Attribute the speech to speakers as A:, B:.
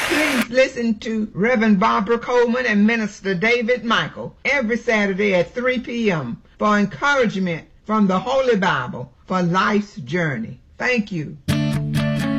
A: Please listen to Reverend Barbara Coleman and Minister David Michael every Saturday at 3 p.m. for encouragement from the Holy Bible for life's journey. Thank you.